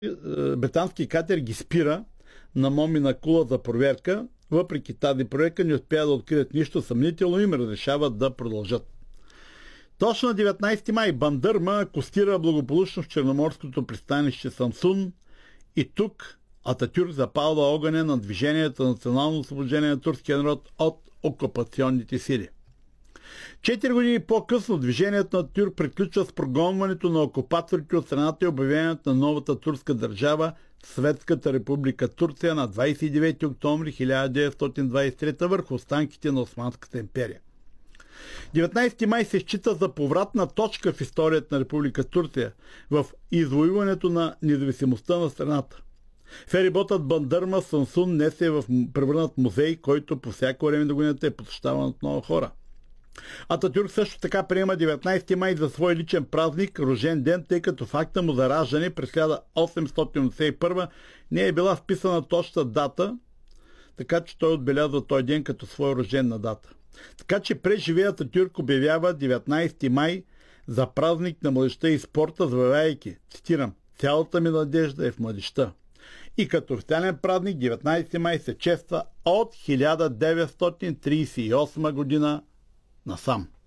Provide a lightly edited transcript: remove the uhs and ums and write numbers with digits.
британски катер ги спира на Момина кула за проверка. Въпреки тази проверка не успя да открият нищо съмнително и им решават да продължат. Точно на 19 май Бандърма акостира благополучно в черноморското пристанище Самсун и тук Ататюрк запалва огъня на движението на национално освобождение на турския народ от окупационните сили. 4 години по-късно движението на Ататюрк приключва с прогонването на окупаторите от страната и обявяването на новата турска държава Светската република Турция на 29 октомври 1923 върху останките на Османската империя. 19 май се счита за повратна точка в историята на Република Турция в извоюването на независимостта на страната. Фериботът Бандърма Самсун днес е превърнат музей, който по всяко време на годината е посещаван от много хора. Ататюрк също така приема 19 май за свой личен празник, рожден ден, тъй като факта му за раждане през 1881 не е била вписана точна дата, така че той отбелязва този ден като своя рождена дата. Така че преживея Ататюрк обявява 19 май за празник на младежта и спорта, заявявайки, цитирам, цялата ми надежда е в младежта. И като официален празник 19 май се чества от 1938 година насам.